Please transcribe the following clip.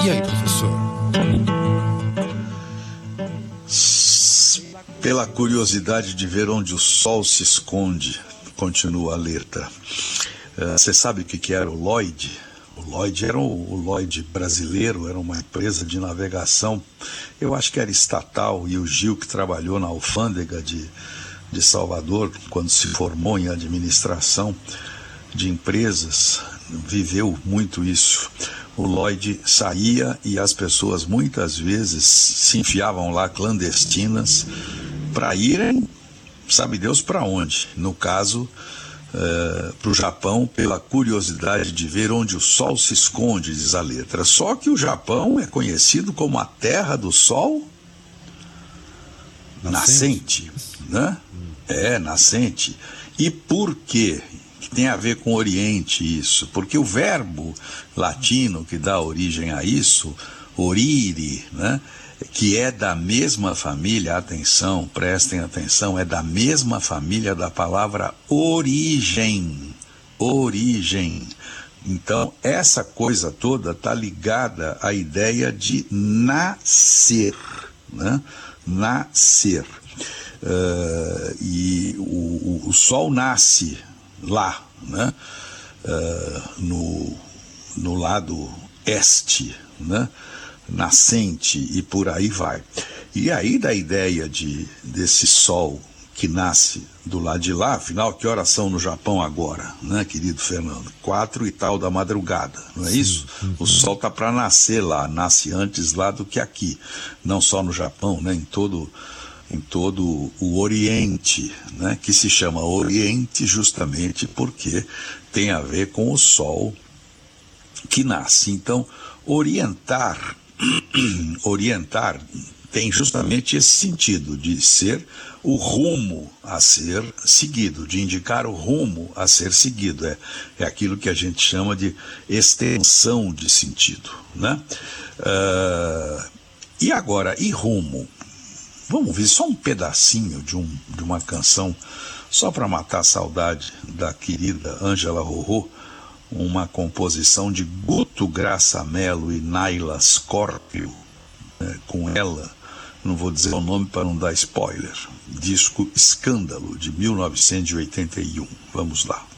E aí, professor? Pela curiosidade de ver onde o sol se esconde, continua a letra. Você sabe o que era o Lloyd? O Lloyd era o Lloyd brasileiro, era uma empresa de navegação, eu acho que era estatal, e o Gil, que trabalhou na alfândega de Salvador, quando se formou em administração de empresas, viveu muito isso. O Lloyd saía e as pessoas muitas vezes se enfiavam lá clandestinas para irem, sabe Deus para onde. No caso, para o Japão, pela curiosidade de ver onde o sol se esconde, diz a letra. Só que o Japão é conhecido como a terra do sol nascente, né? Nascente. E por quê? Que tem a ver com o Oriente isso? Porque o verbo latino que dá origem a isso, orire, né? Que é da mesma família, atenção, prestem atenção, é da mesma família da palavra origem. Origem. Então, essa coisa toda está ligada à ideia de nascer, né? Nascer. E o sol nasce lá, né? No lado este, né? Nascente, e por aí vai. E aí da ideia desse sol que nasce do lado de lá, afinal, que horas são no Japão agora, né, querido Fernando? 4 e tal da madrugada, não é isso? O sol está para nascer lá, nasce antes lá do que aqui, não só no Japão, né, em todo o Oriente, né, que se chama Oriente justamente porque tem a ver com o sol que nasce. Então, orientar tem justamente esse sentido de ser o rumo a ser seguido, de indicar o rumo a ser seguido. É aquilo que a gente chama de extensão de sentido, né? E agora, e rumo? Vamos ver só um pedacinho de uma canção, só para matar a saudade da querida Ângela Rorô, uma composição de Guto Graça Mello e Naila Scorpio, com ela, não vou dizer o nome para não dar spoiler, disco Escândalo, de 1981. Vamos lá.